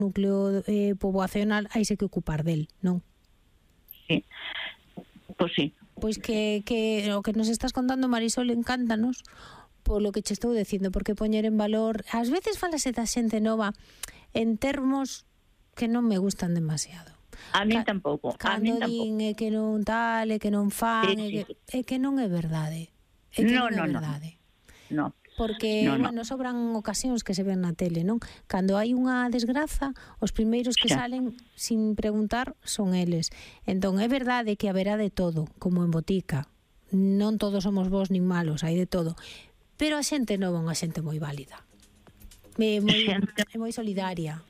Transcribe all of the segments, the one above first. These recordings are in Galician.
núcleo poboacional haise que ocupar del, non? Sí, pois sí. Pois que o que nos estás contando, Marisol, encántanos polo que che estou dicindo, porque poñer en valor, ás veces falase da xente nova en termos que non me gustan demasiado. A min tampouco. Cando din que non tal, que non fan, que non é verdade. É que non é verdade. Non. Porque, bueno, sobran ocasións que se ven na tele, non? Cando hai unha desgraza, os primeiros que salen sin preguntar son eles. Entón, é verdade que haberá de todo, como en botica. Non todos somos bons nin malos, hai de todo. Pero a xente nova é unha xente moi válida. É moi solidaria.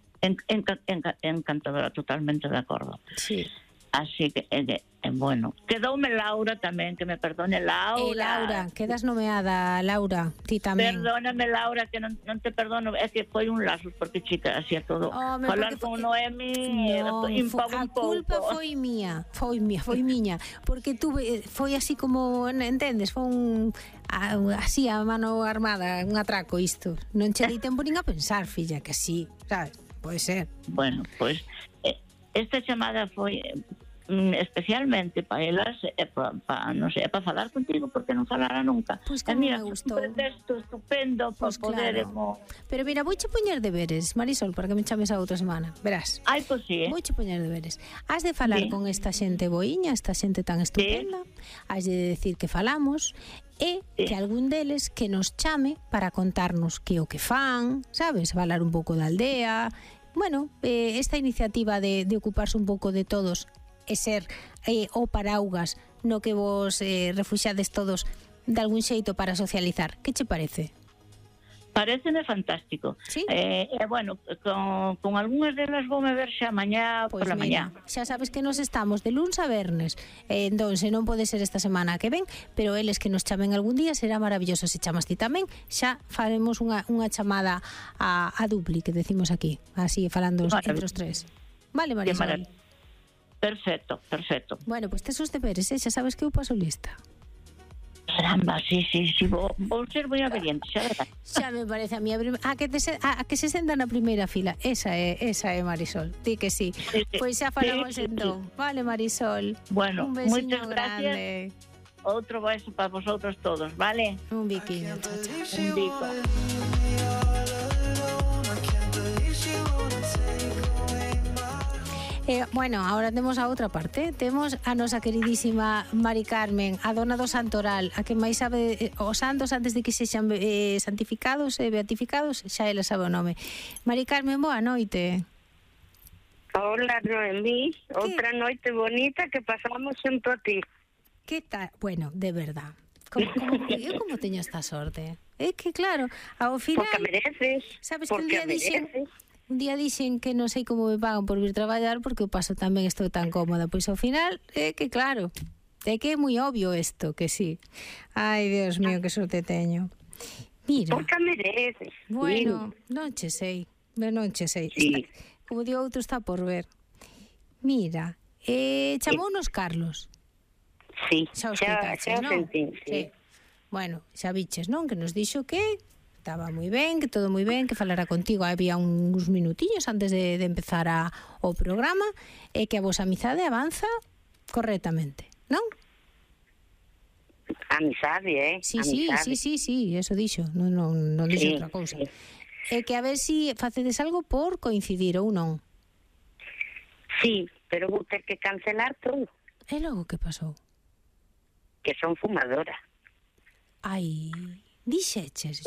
Encantadora, totalmente de acordo. Sí. Así que, bueno, quedoume Laura tamén, que me perdone Laura. Laura, quedas nomeada, Laura, ti tamén. Perdóname, Laura, que non te perdono, é que foi un lazo, porque chica, así é todo. Falar con Noemi, a culpa foi miña, porque foi así como, entendes, foi así a mano armada, un atraco isto. Non che dei tempo nin a pensar, filla, que sí, sabes? Pode ser. Bueno, pois esta chamada foi especialmente para elas, non sei, para falar contigo, porque non falara nunca. Pois que me gustou. Un pretexto estupendo para poderemos... Pero mira, vouche poñer deberes, Marisol, para que me chames a outra semana, verás. Ai, pois sí, Vouche poñer deberes. Has de falar con esta xente boiña, esta xente tan estupenda, has de decir que falamos, e que algún deles que nos chame para contarnos que o que fan, sabes, falar un pouco da aldea. Bueno, esta iniciativa de ocuparse un pouco de todos e ser o paraugas no que vos refuxades todos de algún xeito para socializar. Que che parece? Pareceme fantástico. ¿Sí? Bueno, con algunhas delas voume ver xa mañá por la mañá. Xa sabes que nos estamos de luns a vernes, entón se non pode ser esta semana que ven, pero eles que nos chamen algún día será maravilloso. Se chamas ti tamén, xa faremos unha chamada a dupli, que decimos aquí, así falando entre os tres. Vale, Marisol? Perfecto. Bueno, pois tes os deberes, xa sabes que eu paso lista. Caramba, sí, vou ser moi obediente, xa verdad. Xa me parece a mí a que se senta na primeira fila. Esa é Marisol. Di que sí. Pois xa falamos entón. Vale, Marisol. Bueno, un besiño moitas gracias. Grande. Outro beso para vosotros todos, vale? Un biquiño, chacha. Un bico. Bueno, ahora temos a outra parte. Temos a nosa queridísima Mari Carmen, a dona do Santoral, a que máis sabe os santos antes de que sexan santificados e beatificados, xa ela sabe o nome. Mari Carmen, boa noite. Hola, Noemí. Outra noite bonita que pasamos xunto a ti. Que tal? Bueno, de verdad. Eu como teño esta sorte? É que claro, ao final... Porque mereces. Sabes que un día dixen que non sei como me pagan por vir traballar porque o paso tamén estou tan cómoda. Pois ao final, é que claro, é que é moi obvio isto, que sí. Ai, Dios mío, que sorte teño. Mira. Porque mereces. Bueno, non che sei. Sí. Como digo, outro está por ver. Mira, chamounos Carlos. Sí, xa escoitaches, non? Sí. Bueno, xa viches, non? Que nos dixo que estaba moi ben, que todo moi ben, que falara contigo. Había uns minutiños antes de empezar o programa, e que a vosa amizade avanza correctamente, non? Amizade, Sí, eso dixo, non dixo outra cousa. Sí. E que a ver si facedes algo por coincidir ou non. Sí, pero vou ter que cancelar todo. E logo que pasou? Que son fumadora. Ai, dixeches.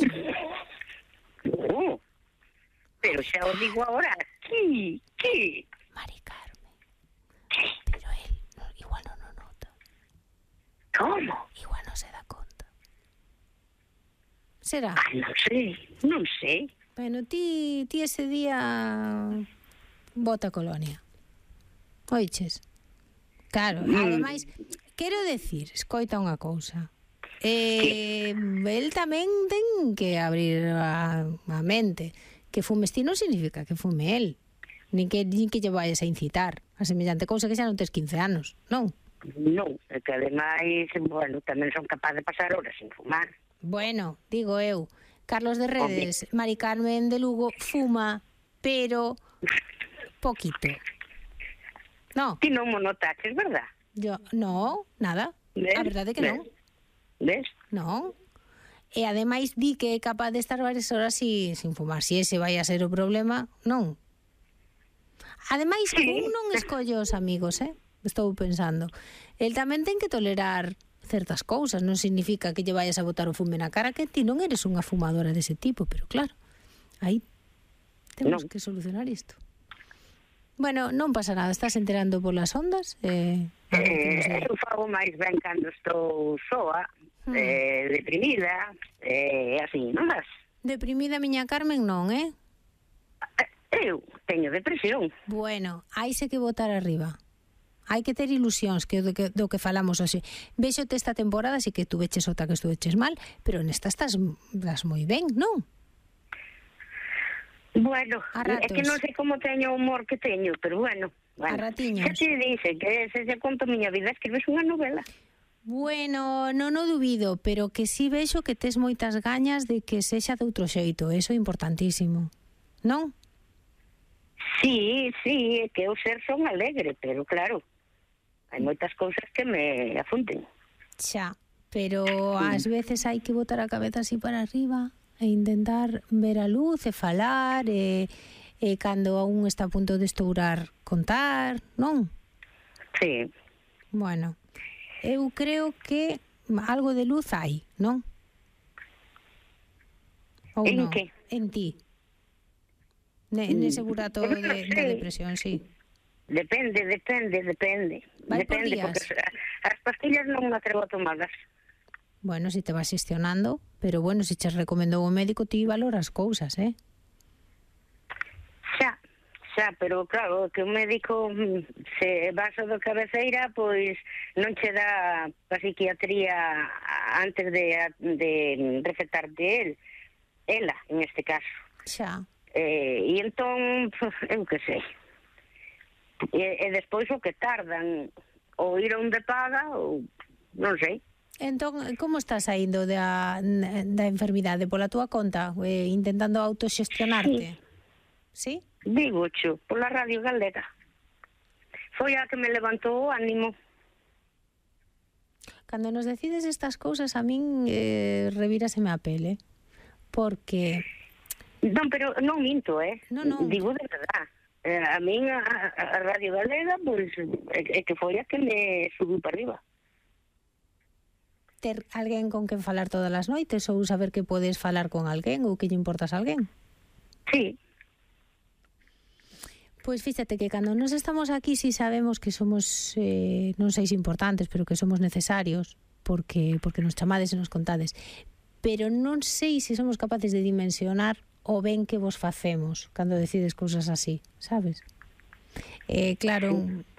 Pero xa o digo agora. Que? Mari Carmen. Pero él igual non o nota. Como? Igual non se dá conta. Será? Non sei. Bueno, ti ese día bota colonia. Oiches? Claro, ademais, quero decir, escoita unha cousa. El tamén ten que abrir a mente. Que fumes ti non significa que fume el, nin que lle vayas a incitar a semellante cousa que xa non tes 15 anos, non? Non, é que ademais, bueno, tamén son capaz de pasar horas sin fumar. Bueno, digo eu, Carlos de Redes, Mari Carmen de Lugo fuma, pero Poquito. No. Ti non mo notaches, verdad? Yo, no, nada. ¿Ves? A verdade que non. Ves? Non. E ademais di que é capaz de estar varias horas sin fumar. Si ese vai a ser o problema, non. Ademais, Sí. un non escolle os amigos, estou pensando. El tamén ten que tolerar certas cousas. Non significa que lle vayas a botar o fume na cara, que ti non eres unha fumadora dese tipo, pero claro, aí temos que solucionar isto. Bueno, non pasa nada, estás enterando polas ondas? Eu fago máis ben cando estou soa, deprimida, así, non vas? Deprimida, miña Carmen, non, Eu teño depresión. Bueno, hai se que botar arriba. Hai que ter ilusións, que do que falamos hoxe. Véxote esta temporada, así que tú veches outra que estuveches mal, pero nesta estás moi ben, non? Bueno, é que non sei como teño o humor que teño, pero bueno. A ratiños. Xa te dice que se conto miña vida, escribes unha novela. Bueno, non o dubido, pero que si vexo que tes moitas gañas de que sexa de outro xeito, eso é importantísimo, non? Sí, é que eu ser son alegre, pero claro, hai moitas cousas que me afunden. Xa, pero ás veces hai que botar a cabeza así para arriba e intentar ver a luz e falar e cando aún está a punto de estourar contar, non? Sí. Bueno, eu creo que algo de luz hai, non? Ou En non? que? En ti. Nese burato da depresión, sí. Depende. Vai por Depende, días. porque as pastillas non me atrevo a tomarlas. Bueno, si te vas xestionando, pero bueno, se che recomendou o médico, ti valoras cousas, Xa, pero claro, que o médico se vas ao do cabeceira, pois non che dá a psiquiatría antes de recetarte ela, en este caso. Xa. E entón, eu que sei. E despois o que tardan, ou ir onde paga, ou non sei. Entón, como estás saindo da enfermidade? Pola túa conta? Intentando autoxestionarte? Sí? Digo, pola Radio Galega. Foi a que me levantou o ánimo. Cando nos decides estas cousas, a min revíraseme a pele. Porque... Non, pero non minto, Non. Digo de verdad. A min a Radio Galega, pois, é que foi a que me subiu para arriba. Ter alguén con quen falar todas as noites ou saber que podes falar con alguén ou que lle importas a alguén? Sí. Pois fíxate que cando nos estamos aquí si sabemos que somos, non sei se importantes, pero que somos necesarios porque nos chamades e nos contades. Pero non sei se somos capaces de dimensionar o ben que vos facemos cando decides cousas así, sabes? Claro,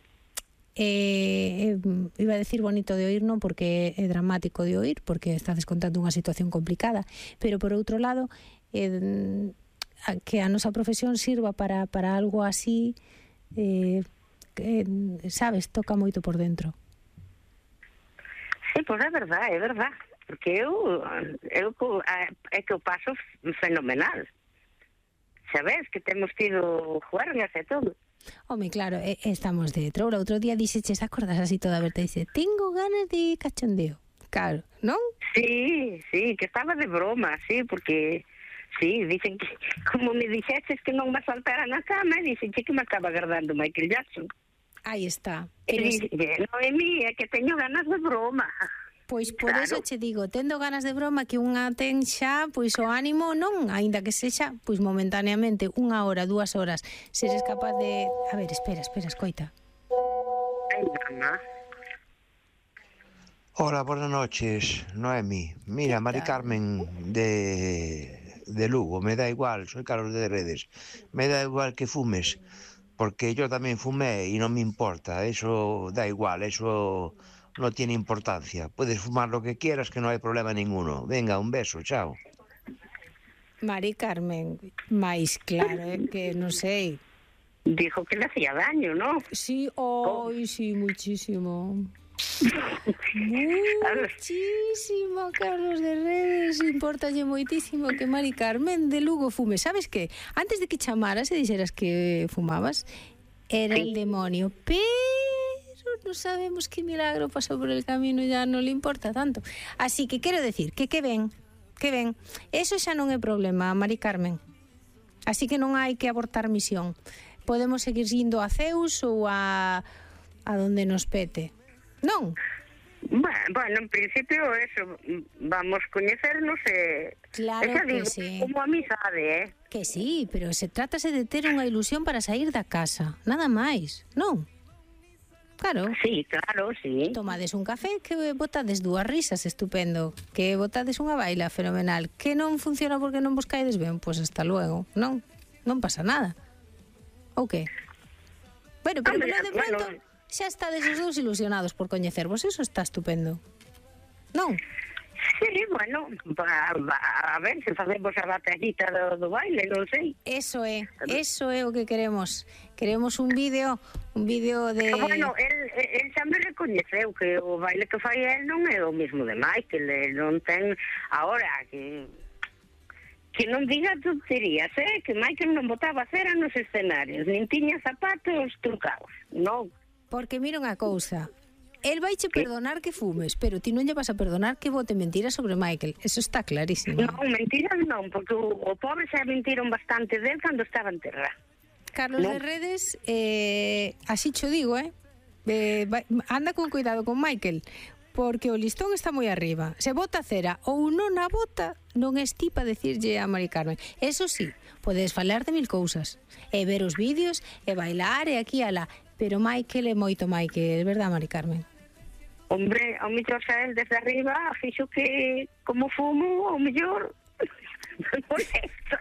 iba a decir bonito de oír, non porque é dramático de oír, porque estades contando unha situación complicada, pero por outro lado, que a nosa profesión sirva para algo así, sabes, toca moito por dentro. Sí, pois é verdad. Porque eu é que o paso fenomenal. Sabes que temos tido juergas e todo. Home, claro, estamos de troura. Outro día dixeches, acordas así toda aberta, dice, tengo ganas de cachondeo. Claro, non? Sí, que estaba de broma, sí, porque... Sí, dicen que, como me dixeches que non me saltara na cama, dicen que me acaba agardando Michael Jackson. Aí está. E dice, Noemí, é que teño ganas de broma. Pois por eso che digo, tendo ganas de broma que unha ten xa, pois o ánimo non, aínda que sexa, pois momentaneamente, 1 hora, 2 horas, seres capaz de... A ver, espera, escoita. Ai, mamá. Hola, buenas noches, Noemi. Mira, Mari Carmen de Lugo, me da igual, soy Carlos de Redes, me da igual que fumes, porque yo también fumé y no me importa, eso da igual, eso no tiene importancia. Puedes fumar lo que quieras, que no hay problema ninguno. Venga, un beso, chao. Mari Carmen, máis claro, que non sei. Dijo que le hacía daño, ¿no? Sí, sí, muchísimo. Muchísimo, Carlos de Redes, importalle moitísimo que Mari Carmen de Lugo fume. Sabes que antes de que chamaras e dixeras que fumabas, era el demonio, pero no sabemos qué milagro pasó por el camino, ya no le importa tanto. Así que quero decir que ven, eso xa non é problema, Mari Carmen. Así que non hai que abortar misión. Podemos seguir indo a Zeus ou a donde nos pete. Non? Bueno, en principio eso, vamos coñecernos e... Claro que digo, sí. Como amizade, Que sí, pero se trátase de ter unha ilusión para sair da casa, nada máis, non? Claro. Sí, claro, sí. Tomades un café, que botades dúas risas, estupendo. Que botades unha baila, fenomenal. Que non funciona porque non vos caedes ben, pois hasta luego, non? Non pasa nada. Ou que? Bueno, pero de pronto xa estades os dous ilusionados por coñecervos, eso está estupendo. Non? Sí, bueno, a ver se facemos a batallita do baile, non sei. Eso é o que queremos. Queremos un vídeo de... Bueno, el xa me recoñeceu que o baile que fai el non é o mismo de Michael, non ten... Ahora, que non diga tonterías, que Michael non botaba cera nos escenarios, nin tiña zapatos trucados, non. Porque mira unha cousa, el vaiche perdonar que fumes, pero ti non lle vas a perdonar que bote mentiras sobre Michael, eso está clarísimo. Non, mentiras non, porque o pobre xa mentiron bastante del cando estaba en terra. Carlos de Redes, así cho digo, anda con cuidado con Michael, porque o listón está moi arriba. Se bota cera ou non a bota, non es ti para decirlle a Mari Carmen. Eso sí, podes falar de mil cousas, e ver os vídeos, e bailar, e aquí e alá. Pero Michael é moito Michael, verdad, Mari Carmen? Hombre, ao mellor xa el desde arriba fixo que, como fumo, ao mellor molesto.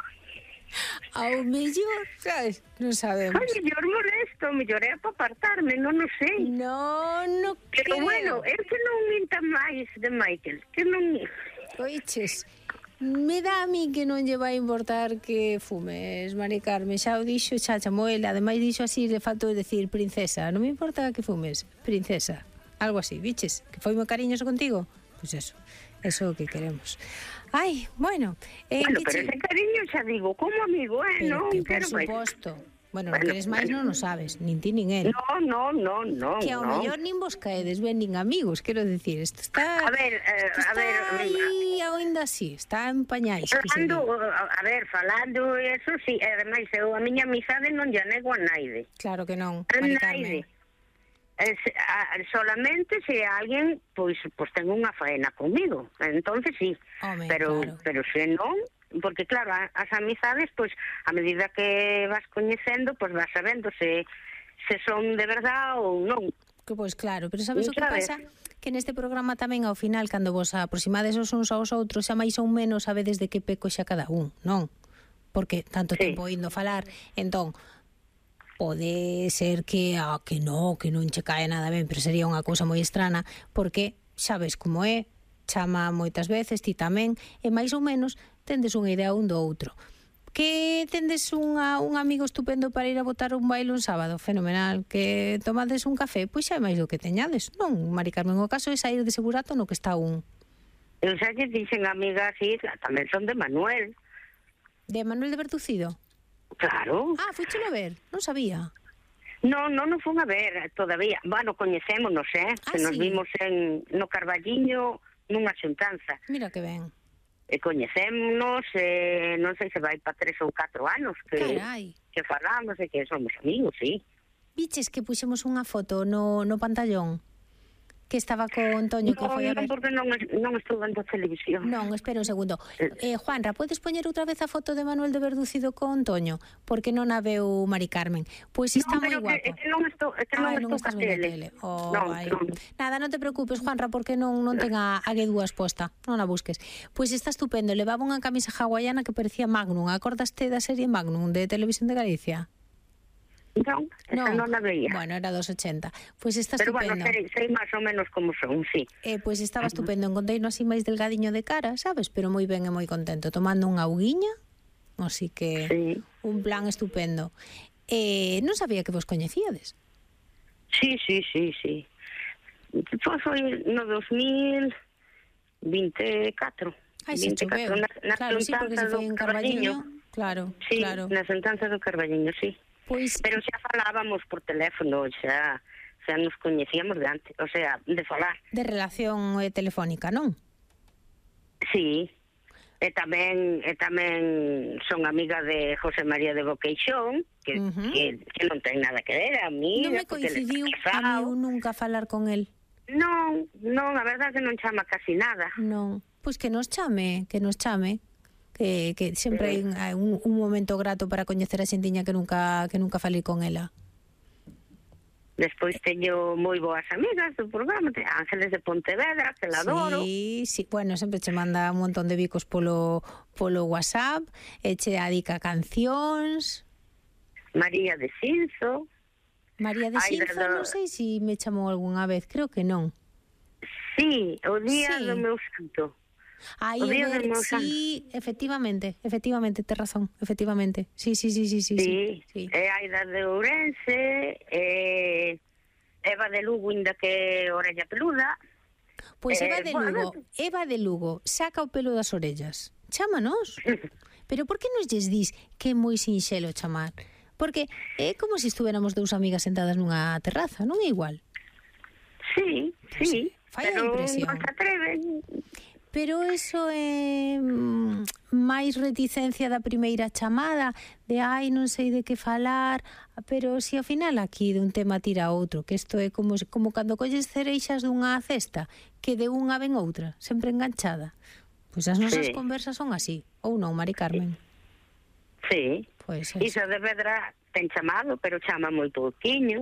Ao mellor, sabes? Non sabemos. Ao mellor molesto, ao mellor é para apartarme, non o sei. Non Pero creo. bueno, é que non minta máis de Michael, que non... Oiches, me dá a mí que non lle vai importar que fumes, Mari Carmen, xa o dixo, xa chamou ela, ademais dixo así, le faltou decir princesa, non me importa que fumes, princesa, algo así, biches, que foi moi cariñoso contigo, pois eso é o que queremos. Ai, bueno, pero ese cariño xa digo, como amigo, non quero máis. Por suposto. Bueno, non queres máis, non o sabes, nin ti nin el. Non. Que ao mellor nin vos caedes ben nin amigos, quero dicir, isto está... A ver, aí ainda así, está en pañais. Falando eso, sí, ademais, eu a miña amizade non lle nego a naide. Claro que non, Mari Carmen. Solamente se alguén, pois ten unha faena comigo, entonces sí. Home, pero se non... Porque claro, as amizades, pois a medida que vas coñecendo, pois vas sabendo se son de verdad ou non. Que pois claro, pero sabes o que pasa? Que neste programa tamén ao final, cando vos aproximades os uns aos outros, xa máis ou menos sabedes de que peco xa cada un, non? Porque tanto tempo indo falar, entón pode ser que non che cae nada ben, pero sería unha cousa moi estrana, porque sabes como é, chama moitas veces, ti tamén, e máis ou menos tendes unha idea un do outro. Que tendes un amigo estupendo para ir a botar un baile un sábado, fenomenal. Que tomades un café, pois xa é máis do que teñades, non, Mari Carmen? O caso é sair de segurato no que está un. Eu xa lle dixen amigas, sí, tamén son de Manuel. De Manuel de Bertucido? Claro. Ah, fuichelo a ver, non sabía. Non fun a ver todavía. Bueno, coñecémonos, que nos vimos no Carballiño nunha xuntanza. Mira que ben. E coñecémonos, non sei se vai para 3 ou 4 anos que falamos e que somos amigos, sí. Viches que puxemos unha foto no pantallón que estaba con Toño que foi a ver. Non, porque non estou vendo televisión. Non, espera un segundo. Juanra, podes poñer outra vez a foto de Manuel de Berducido con Toño? Porque non a veu Mari Carmen. Pois está moi guapo. É que non estou ca tele. Nada, non te preocupes, Juanra, porque non ten a G2 exposta. Non a busques. Pois está estupendo. Levaba unha camisa hawaiana que parecía Magnum. Acordaste da serie Magnum de Televisión de Galicia? Non, esa non la veía. Bueno, era dos 80. Pois está pero estupendo. Pero bueno, sei máis ou menos como son, sí. Pois estaba estupendo. Encontrei-no así máis delgadiño de cara, sabes? Pero moi ben e moi contento. Tomando unha auguiña, así que un plan estupendo. Non sabía que vos coñecíades. Sí. Foi no 2024. Ai, se choveu. Claro, sí, porque se foi en Carballiño. Claro, sí, claro. nas entanzas do Carballiño, sí. Pois, Pero xa falábamos por teléfono, xa nos coñecíamos de antes, o sea, de falar. de relación telefónica, non? Sí. E tamén son amiga de José María de Boqueixón, que non ten nada que ver, a mí. Non me coincidiu a mí nunca falar con el. Non, a verdade que non chama casi nada. Non, pois que nos chame. Que sempre hai un momento grato para coñecer a xentiña que nunca falei con ela. Despois teño moi boas amigas do programa, Ángeles de Pontevedra, que la adoro. Sí, bueno, sempre che manda un montón de bicos polo WhatsApp, e che adica cancións. María de Cinzo. María de Cinzo, non sei se me chamou algunha vez, creo que non. Sí, o día do meu santo. Aí, sí, efectivamente, tes razón, efectivamente. Sí. E Aida de Ourense, Eva de Lugo, inda que orella peluda. Pois Eva de Lugo, saca o pelo das orellas. Chámanos. Pero por que nos lles dís que é moi sinxelo chamar? Porque é como se estuéramos dous amigas sentadas nunha terraza, non é igual? Sí. Fai a impresión. Non se atreven. Pero eso é máis reticencia da primeira chamada, de non sei de que falar, pero se ao final aquí dun tema tira outro, que isto é como cando colles cereixas dunha cesta, que de unha ven outra, sempre enganchada. Pois as nosas conversas son así, ou non, Mari Carmen? Sí. Pois Isa de Vedra ten chamado, pero chama moi pouquiño.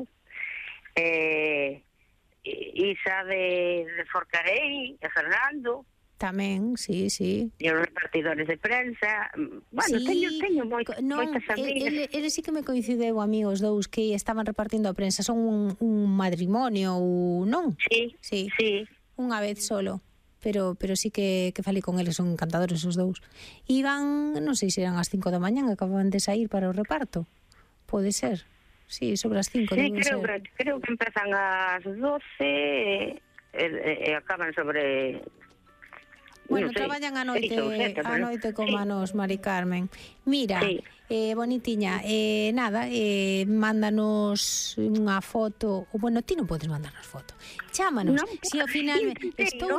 Isa de Forcarei, e Fernando. Tamén, sí. E os repartidores de prensa. Bueno, sí, teño moitas amigas. Eles sí que me coincideu a mí os dous que estaban repartindo a prensa. Son un matrimonio ou non? Sí. Unha vez solo. Pero sí que falei con eles, son encantadores os dous. Iban, non sei se eran as 5 da mañá, que acababan de sair para o reparto. Pode ser. Sí, sobre as 5 deben ser. Creo que empezan ás 12 e acaban sobre... Bueno, traballan a noite como nos, Mari Carmen. Mira, bonitiña, nada, mándanos unha foto. Bueno, ti non podes mandarnos foto. Chámanos, si ao final estou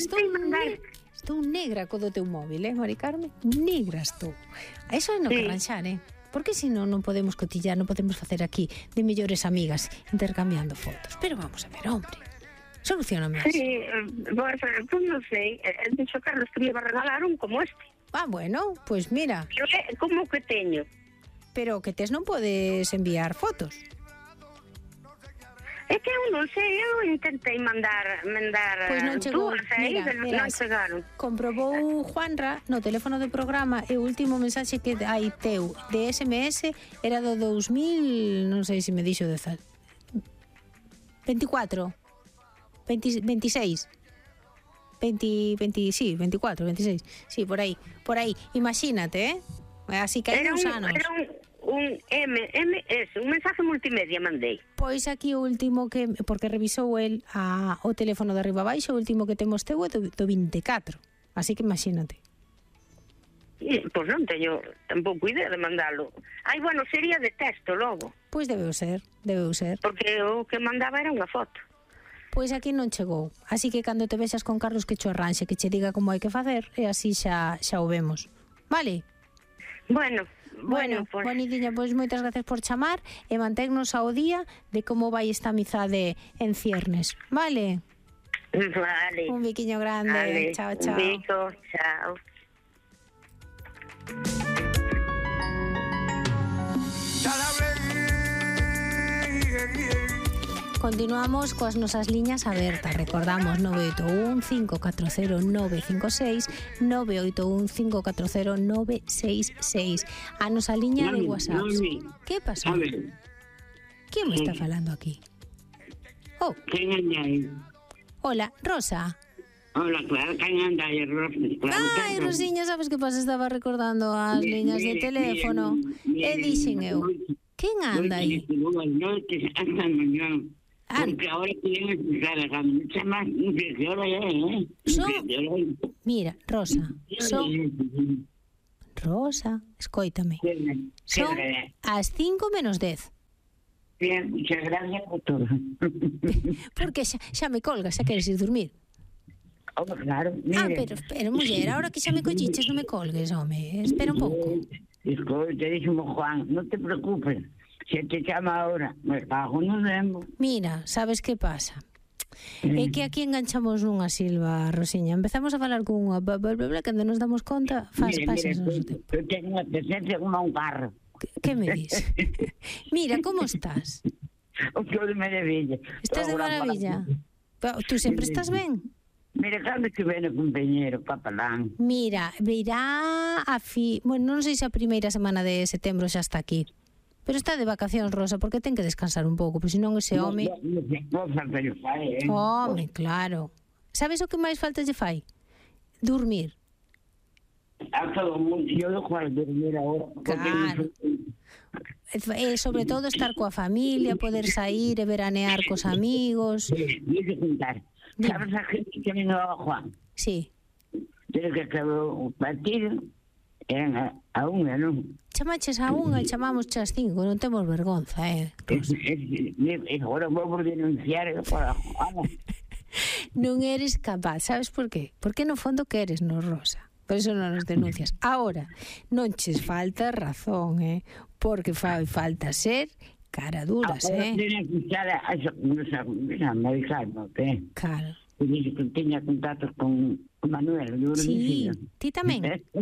negra co do teu móvil, Mari Carmen? Negra estou. Eso é no que arranxar, Porque se non podemos cotillar, non podemos facer aquí de mellores amigas intercambiando fotos. Pero vamos a ver, hombre. Solucioname. Sí, pues non sei. Dixo Carlos que me iba a regalar un como este. Bueno, pues mira. Como que teño? Pero que tes non podes enviar fotos. É que eu non sei, eu intentei mandar pois non chegou, non chegaron. Comprobou Juanra no teléfono do programa e o último mensaxe que hai teu de SMS era do 2000, non sei se me dixo 24 26 sí, 24, 26. Sí, por aí. Imagínate, Así que hai uns anos. Era un mensaje multimedia mandei. Pois aquí o último porque revisou el o teléfono de arriba abaixo, o último que temos teu é do 24. Así que imagínate. Pois non teño tampouco idea de mandalo. Bueno, sería de texto logo. Pois debeu ser. Porque o que mandaba era unha foto. Pois aquí non chegou. Así que cando te vexas con Carlos que cho arranxe, que che diga como hai que facer, e así xa o vemos. Vale? Bueno, pues... Bonitinha, pois moitas gracias por chamar e manternos ao día de como vai esta amizade en ciernes. Vale? Vale. Un biquiño grande. Vale. Chao. Un bico, chao. Continuamos coas nosas liñas abertas. Recordamos 981 540 956 981 540 966. A nosa liña de WhatsApp. Que pasou? Quen me está falando aquí? Quen anda aí? Hola, Rosa. Hola, claro, quen anda aí, Rosa? Rosiña, sabes que pasa? Estaba recordando as liñas de teléfono e dixen eu, quen anda aí? Boas noites, hasta mañá. Porque ahora quieren explicar, cando me chaman, non sei que hora é, Mira, Rosa, Rosa, escóitame. Son as 5 menos 10. Bien, muchas gracias por todo. Porque xa me colgas, xa queres ir dormir. Claro, mire. Pero muller, ahora que xa me colliches, non me colgues, home. Espera un pouco. Escoita, díximo Juan, non te preocupes. Se te chama ahora, me cago no demo. Mira, sabes que pasa? É que aquí enganchamos nunha silva, Rosiña. Empezamos a falar con unha cando nos damos conta, pasas o noso tempo. Eu tengo unha presencia como un carro. Que me dis? Mira, como estás? O que de maravilla. Estás de maravilla? Tú sempre estás ben? Mira, cando que ven o compañero, Capelán? Mira, virá bueno, non sei se a primeira semana de setembro xa está aquí. Pero está de vacacións, Rosa, porque ten que descansar un pouco, pois senón ese home... Non falta lle fai, Home, claro. Sabes o que máis falta lle fai? Dormir. A todo o mundo, eu dejo a dormir agora. Claro. E sobre todo estar coa familia, poder sair e veranear cos amigos. Dice contar. Sabes a gente que vino a Juan? Sí. Desde que acabou o partido, eran a unha, non? Chamaches a unha e chamamos as 5, non temos vergonza, Agora vou por denunciar para Juan. Non eres capaz, sabes por qué? Porque no fondo queres, no, Rosa. Por eso non nos denuncias. Ahora, non ches falta razón, porque fai falta ser cara duras, Ahora tiene que estar a americano, Claro. E dice que tiña contactos con Manuel, sí, ti tamén.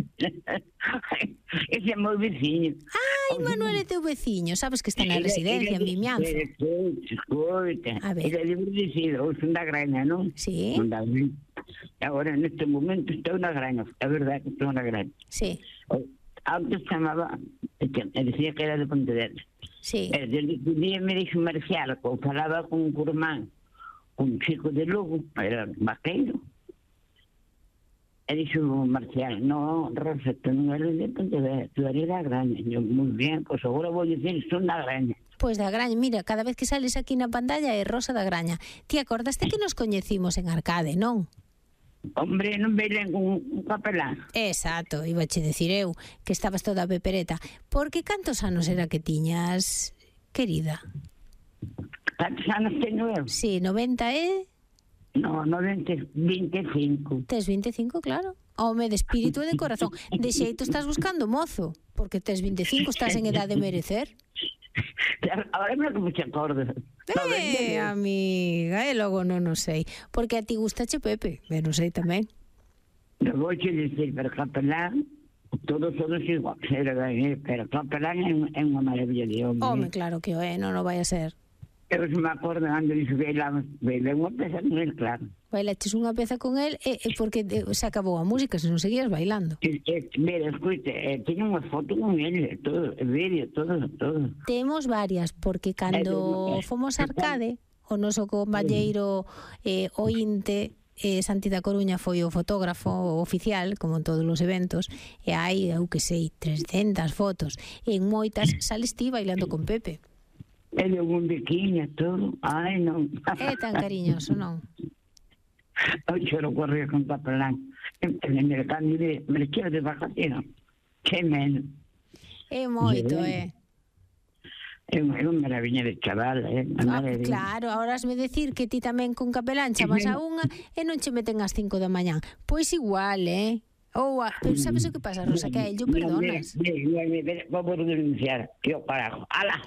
Ese é moi veciño. Ai, Manuel é teu veciño, sabes que está na residencia en Vimianzo. Escoita, ele é divertido, ou son da Graña, non? Sí. Agora, neste momento, estou na Graña, é verdade que estou na Graña. Sí. Antes chamaba, decía que era de Pontevedra. Sí. Desde que un día me dixo Marcial, que falaba con un curmán, un chico de Lugo, era vaqueiro. E dixo Marcial, no, Rosa, tú non eres de Pontevedra, tú eres da Graña. Eu, moi bien, pois agora vou dicir, son da Graña. Pois da Graña, mira, cada vez que sales aquí na pantalla é Rosa da Graña. Ti acordaste que nos coñecimos en Arcade, non? Hombre, non veilen con un Capelán. Exacto, iba che decir eu, que estabas toda pepereta. Porque cantos anos era que tiñas, querida? Cantos anos teño eu? Sí, 90 e... No, 25. Tes 25, claro. Home, de espírito e de corazón. De xeito estás buscando mozo, porque tes 25, estás en edade de merecer. Ahora me que me te acordo. Amiga, e logo non o sei. Porque a ti gustache Pepe, non sei tamén. Non vou che dicir, pero Capelán, todos igual, pero Capelán é unha maravilla de hombre. Home, claro que o é, non o vai a ser. Eu se me acordo cando dixo que bailamos unha peza con el, claro. Bailaches unha peza con el porque se acabou a música, se non seguías bailando. Mira, escuite, teño unha foto con el, todo, vídeo, todo. Temos varias, porque cando fomos a Arcade, o noso compañeiro ointe, Santi da Coruña foi o fotógrafo oficial, como en todos os eventos, e hai, eu que sei, 300 fotos, e en moitas sales ti bailando con Pepe. Ele é un biquiño, todo. Ai, non. É tan cariñoso, non? Eu choro correr con Capelán. Me quedo de vacación. Que menos. É moito, É unha maravilla de chaval, Claro, ahora hasme decir que ti tamén con Capelán chamas a unha e non che meten ás 5 da mañán. Pois igual, pero sabes o que pasa, Rosa, que a ello perdonas. Vou denunciar, que o carajo. Ala!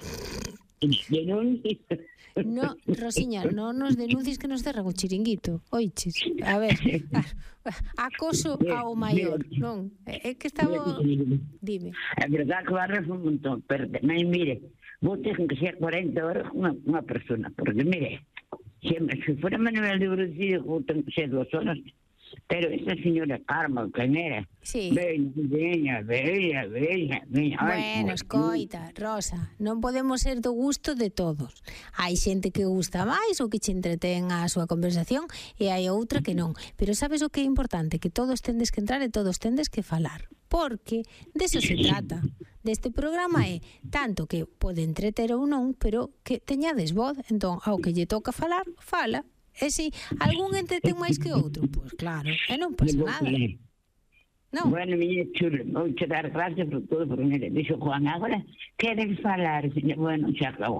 No, Rosiña, non nos denuncies que nos cerran o chiringuito. Oiches, a ver, acoso ao maior, non? É que estaba... Dime. É verdade que barra foi un montón, pero tamén, mire, vou ter que ser 40 horas unha persona, porque, mire, se fora Manuel de Brucillo, vou ter que ser 2 horas. Pero esa señora Carmen, quen era? Sí. Veña. Bueno, escoita, Rosa, non podemos ser do gusto de todos. Hai xente que gusta máis ou que che entretén a súa conversación e hai outra que non. Pero sabes o que é importante? Que todos tendes que entrar e todos tendes que falar. porque deso se trata. Deste programa é tanto que pode entreter ou non, pero que teñades voz. Entón, ao que lle toca falar, fala. E se algún entretén máis que outro, pois claro, e non pasa nada. No. Bueno, miña chula, vou che dar gracias por todo, porque mire, dixo Juan, agora queres falar? Bueno, xa acabou.